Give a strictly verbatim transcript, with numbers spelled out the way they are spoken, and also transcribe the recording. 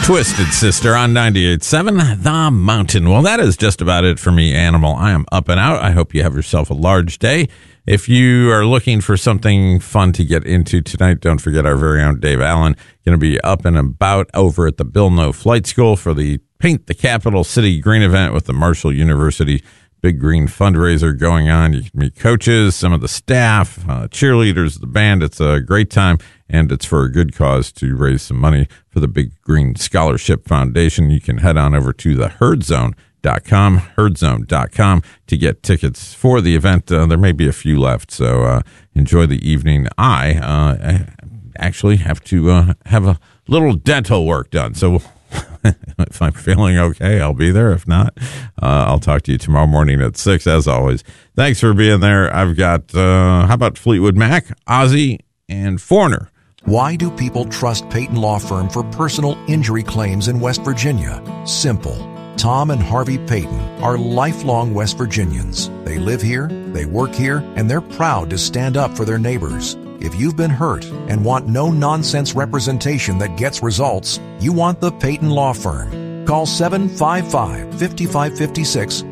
Twisted Sister on ninety-eight point seven The Mountain. Well, that is just about it for me, Animal. I am up and out. I hope you have yourself a large day. If you are looking for something fun to get into tonight, don't forget our very own Dave Allen. Going to be up and about over at the Bill Noe Flight School for the Paint the Capital City Green event with the Marshall University Big Green fundraiser going on. You can meet coaches, some of the staff, uh, cheerleaders, the band. It's a great time, and it's for a good cause to raise some money for the Big Green Scholarship Foundation. You can head on over to the herd zone dot com, herd zone dot com to get tickets for the event. Uh, there may be a few left, so uh, enjoy the evening. I, uh, I actually have to uh, have a little dental work done, so if I'm feeling okay, I'll be there. If not, uh, I'll talk to you tomorrow morning at six, as always. Thanks for being there. I've got, uh, how about Fleetwood Mac, Ozzy, and Foreigner? Why do people trust Peyton Law Firm for personal injury claims in West Virginia? Simple. Tom and Harvey Peyton are lifelong West Virginians. They live here, they work here, and they're proud to stand up for their neighbors. If you've been hurt and want no-nonsense representation that gets results, you want the Peyton Law Firm. Call seven five five, five five five six